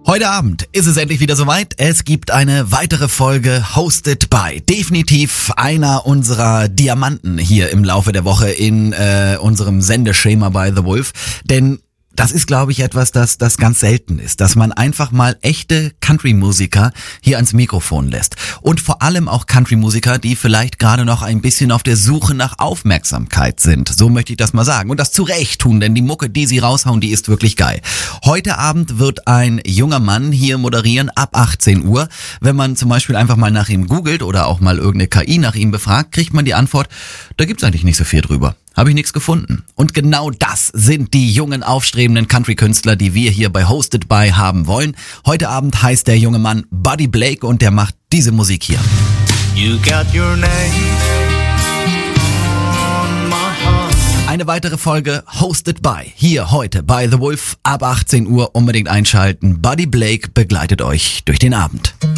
Heute Abend ist es endlich wieder soweit. Es gibt eine weitere Folge Hosted by. Definitiv einer unserer Diamanten hier im Laufe der Woche in unserem Sendeschema bei The Wolf. Denn das ist, glaube ich, etwas, das ganz selten ist, dass man einfach mal echte Country-Musiker hier ans Mikrofon lässt. Und vor allem auch Country-Musiker, die vielleicht gerade noch ein bisschen auf der Suche nach Aufmerksamkeit sind. So möchte ich das mal sagen. Und das zu Recht tun, denn die Mucke, die sie raushauen, die ist wirklich geil. Heute Abend wird ein junger Mann hier moderieren ab 18 Uhr. Wenn man zum Beispiel einfach mal nach ihm googelt oder auch mal irgendeine KI nach ihm befragt, kriegt man die Antwort, da gibt's eigentlich nicht so viel drüber. Habe ich nichts gefunden. Und genau das sind die jungen, aufstrebenden Country-Künstler, die wir hier bei Hosted by haben wollen. Heute Abend heißt der junge Mann Buddy Blake und der macht diese Musik hier. You got your name on my heart. Eine weitere Folge Hosted by, hier heute bei The Wolf ab 18 Uhr. Unbedingt einschalten. Buddy Blake begleitet euch durch den Abend.